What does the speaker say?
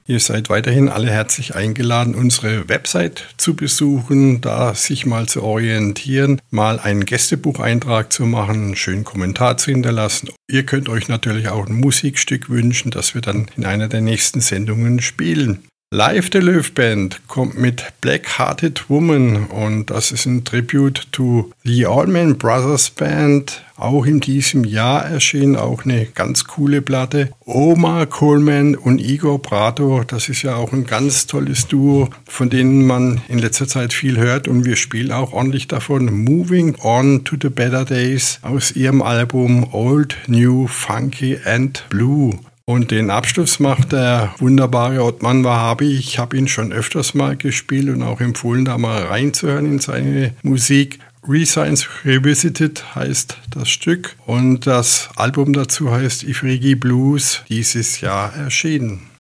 Ihr seid weiterhin alle herzlich eingeladen, unsere Website zu besuchen, da sich mal zu orientieren, mal einen Gästebucheintrag zu machen, einen schönen Kommentar zu hinterlassen. Ihr könnt euch natürlich auch ein Musikstück wünschen, das wir dann in einer der nächsten Sendungen spielen. Live the Löw Band kommt mit Black Hearted Woman und das ist ein Tribute to the Allman Brothers Band. Auch in diesem Jahr erschien auch eine ganz coole Platte. Omar Coleman und Igor Prato, das ist ja auch ein ganz tolles Duo, von denen man in letzter Zeit viel hört und wir spielen auch ordentlich davon. Moving On to the Better Days aus ihrem Album Old, New, Funky and Blue. Und den Abschluss macht der wunderbare Othman Wahabi. Ich habe ihn schon öfters mal gespielt und auch empfohlen, da mal reinzuhören in seine Musik. Rescience Revisited heißt das Stück und das Album dazu heißt Ifrigi Blues, dieses Jahr erschienen.